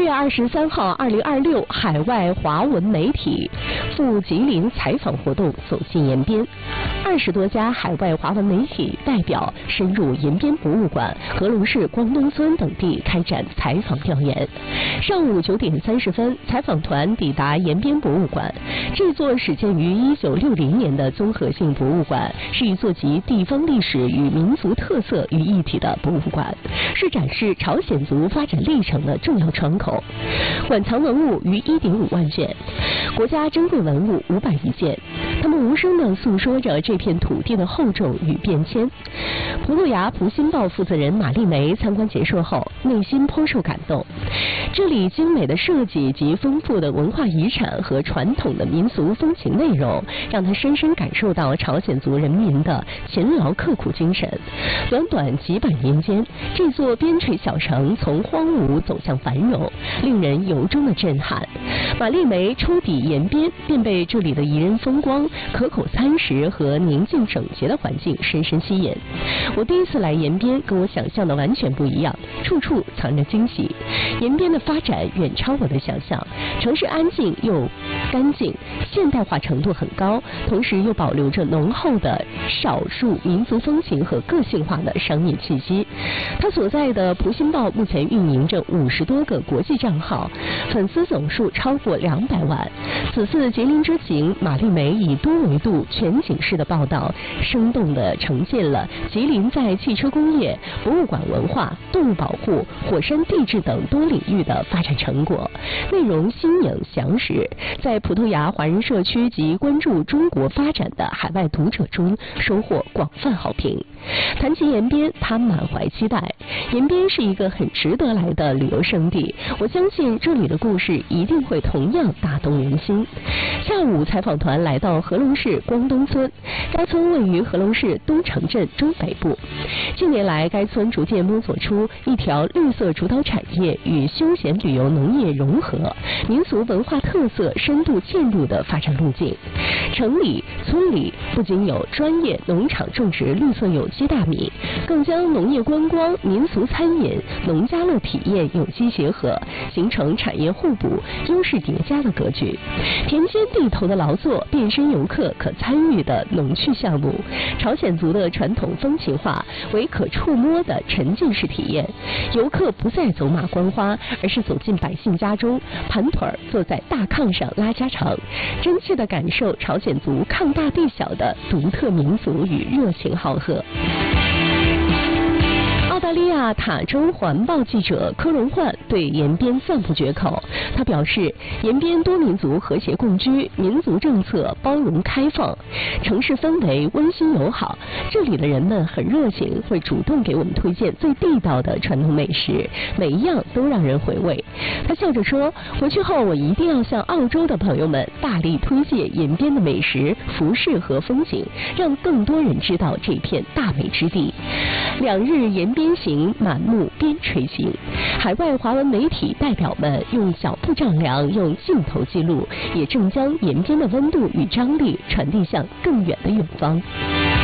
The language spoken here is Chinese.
月23号，2026海外华文媒体赴吉林采访活动走进延边，20多家海外华文媒体代表深入延边博物馆、合隆市光东村等地开展采访调研。上午9点30分，采访团抵达延边博物馆。这座始建于1960年的综合性博物馆，是一座集地方历史与民族特色于一体的博物馆，是展示朝鲜族发展历程的重要窗口。馆藏文物逾1.5万件，国家珍贵文物501件，它们无声地诉说着这片土地的厚重与变迁。葡萄牙蒲新报负责人马丽梅参观结束后，内心颇受感动。这里精美的设计及丰富的文化遗产和传统的民俗风情内容，让他深深感受到朝鲜族人民的勤劳刻苦精神。短短几百年间，这座边陲小城从荒芜走向繁荣，令人由衷的震撼。马丽梅初抵延边，便被这里的宜人风光、可口餐食和宁静整洁的环境深深吸引。我第一次来延边，跟我想象的完全不一样，处处藏着惊喜。延边的发展远超我的想象，城市安静又干净，现代化程度很高，同时又保留着浓厚的少数民族风情和个性化的商业气息。它所在的蒲新报目前运营着50多个国际账号，粉丝总数超过200万。此次吉林之行，马丽梅以多维度全景式的报道，生动地呈现了吉林在汽车工业、博物馆文化、动物保护、火山地质等多领域的发展成果，内容新颖详实，在葡萄牙华人社区及关注中国发展的海外读者中收获广泛好评。谈及延边，他满怀期待。延边是一个很值得来的旅游胜地，我相信这里的故事一定会同样打动人心。下午，采访团来到合隆市光东村，该村位于合隆市东城镇中北部。近年来，该村逐渐摸索出一条绿色主导产业与休闲旅游农业融合、民俗文化特色深度嵌入的发展路径。城里、村里不仅有专业农场种植绿色有机大米，更将农业观光、民俗餐饮、农家乐体验有机结合，形成产业互补、优势叠加的格局。田间地头的劳作，变身游客可参与的农趣项目，朝鲜族的传统风情化为可触摸的沉浸式体验。游客不再走马观花，而是走进百姓家中，盘腿坐在大炕上拉家常，真切地感受朝鲜族炕大地小的独特民族与热情好客。澳大利亚塔州环报记者柯荣焕对延边赞不绝口。他表示，延边多民族和谐共居，民族政策包容开放，城市氛围温馨友好，这里的人们很热情，会主动给我们推荐最地道的传统美食，每一样都让人回味。他笑着说，回去后我一定要向澳洲的朋友们大力推荐延边的美食、服饰和风景，让更多人知道这片大美之地。2日延边行，满目边陲行。海外华文媒体代表们用脚步丈量，用镜头记录，也正将延边的温度与张力传递向更远的远方。